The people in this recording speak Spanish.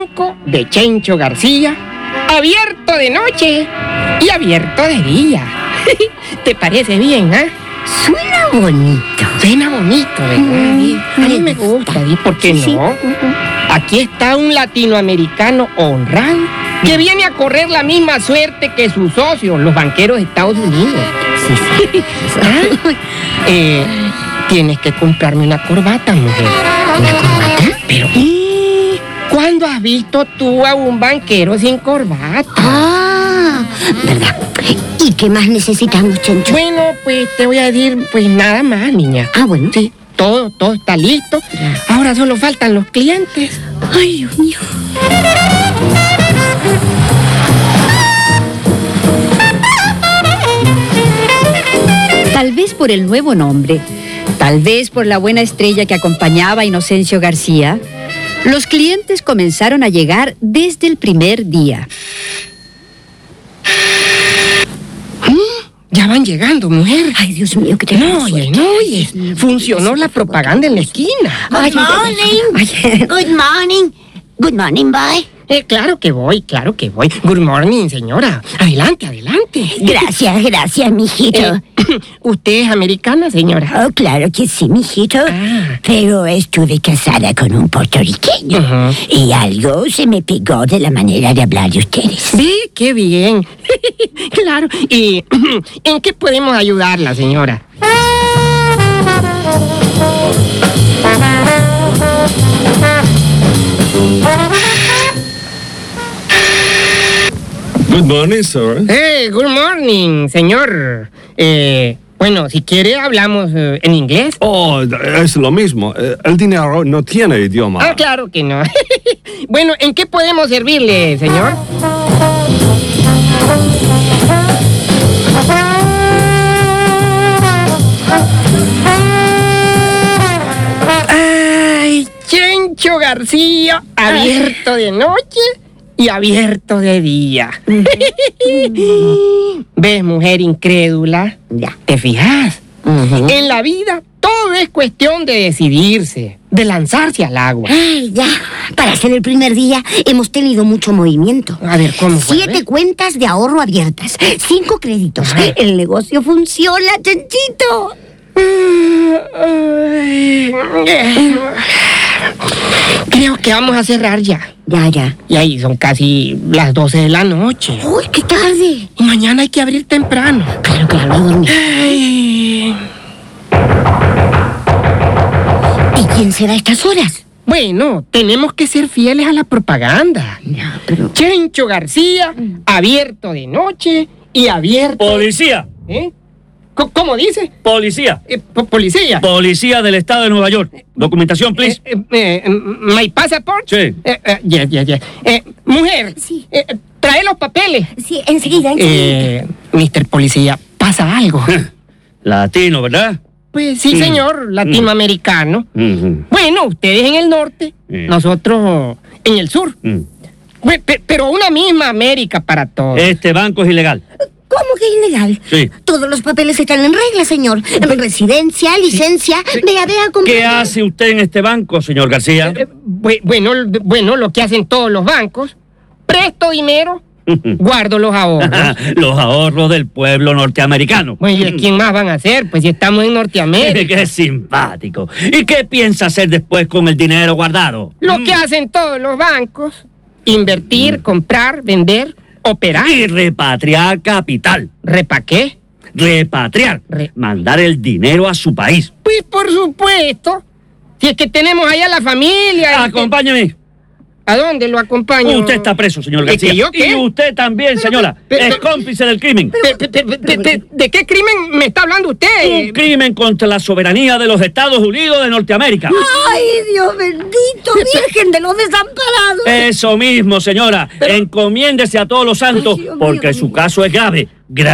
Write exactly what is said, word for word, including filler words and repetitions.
de Chencho García, abierto de noche y abierto de día. ¿Te parece bien, ah? ¿Eh? Suena bonito. Suena bonito, ¿verdad? Mm, a mí me gusta, ¿y por qué sí, no? Sí. Aquí está un latinoamericano honrado que viene a correr la misma suerte que sus socios, los banqueros de Estados Unidos. Sí, sí. ¿Ah? Eh, tienes que comprarme una corbata, mujer. ¿Una corbata? Pero, ¿cuándo has visto tú a un banquero sin corbata? Ah, ¿verdad? ¿Y qué más necesitamos, Chencho? Bueno, pues te voy a decir, pues nada más, niña. Ah, bueno. Sí, todo, todo está listo. Ahora solo faltan los clientes. Ay, Dios mío. Tal vez por el nuevo nombre, tal vez por la buena estrella que acompañaba a Inocencio García, los clientes comenzaron a llegar desde el primer día. Ya van llegando, mujer. Ay, Dios mío, ¿qué te No, oye, no, oye. Funcionó la propaganda en la esquina. Good morning. Good morning. Good morning, boy. Eh, claro que voy, claro que voy. Good morning, señora. Adelante, adelante. Gracias, gracias, mijito. Eh, ¿Usted es americana, señora? Oh, claro que sí, mijito. Ah. Pero estuve casada con un puertorriqueño. Uh-huh. Y algo se me pegó de la manera de hablar de ustedes. Ve, qué bien. Claro. ¿Y en qué podemos ayudarla, señora? Good morning, sir. Hey, good morning, señor. Eh, bueno, si quiere hablamos eh, en inglés. Oh, es lo mismo. Eh, El dinero no tiene idioma. Ah, claro que no. Bueno, ¿en qué podemos servirle, señor? Ay, Chencho García, abierto de noche y abierto de día. ¿Ves, mujer incrédula? Ya. ¿Te fijas? Uh-huh. En la vida todo es cuestión de decidirse, de lanzarse al agua. Ay, ya. Para ser el primer día hemos tenido mucho movimiento. A ver, ¿cómo fue? Siete cuentas de ahorro abiertas. Cinco créditos. Ajá. El negocio funciona, Chenchito. Creo que vamos a cerrar ya. Ya, ya. Y ahí son casi las doce de la noche. Uy, qué tarde. Y mañana hay que abrir temprano. Claro, claro, a dormir. Ay. ¿Y quién será a estas horas? Bueno, tenemos que ser fieles a la propaganda. Ya, pero... Chencho García, abierto de noche y abierto... Policía, ¿Eh? C- ¿Cómo dice? policía, Eh, po- policía. policía del estado de Nueva York. Documentación, please. Eh, eh, eh, ¿My passport? Sí. Eh, eh, yes, yes, yes. Eh, mujer, Sí. eh, trae los papeles. Sí, enseguida, enseguida. Eh, mister Policía, ¿pasa algo? Latino, ¿verdad? Pues sí, Mm. señor, latinoamericano. Mm, Bueno, ustedes en el norte, Mm. nosotros en el sur. mm. Pe- pe- Pero una misma América para todos. Este banco es ilegal. ¿Cómo que es ilegal? Sí. Todos los papeles están en regla, señor. Residencia, licencia, vea, vea, comprar. ¿Qué hace usted en este banco, señor García? Eh, bu- bueno, l- bueno, lo que hacen todos los bancos, presto dinero, guardo los ahorros. Los ahorros del pueblo norteamericano. Bueno, ¿y quién más van a hacer? Pues si estamos en Norteamérica. ¡Qué simpático! ¿Y qué piensa hacer después con el dinero guardado? Lo que hacen todos los bancos, invertir, comprar, vender, operar. Y repatriar capital. ¿Repa qué? Repatriar. Re- Mandar el dinero a su país. Pues por supuesto. Si es que tenemos allá la familia. Acompáñeme. ¿A dónde lo acompaño? Usted está preso, señor ¿Y que García. yo qué? Y usted también, señora. pero- Es cómplice del crimen. Pe- pe- pe- pe- pe- ¿De qué crimen me está hablando usted? Un crimen contra la soberanía de los Estados Unidos de Norteamérica. Ay, Dios bendito, Virgen de los Desamparados. Eso mismo, señora. Encomiéndese a todos los santos, Ay, Dios mío, porque Dios su mío. caso es grave. Grave.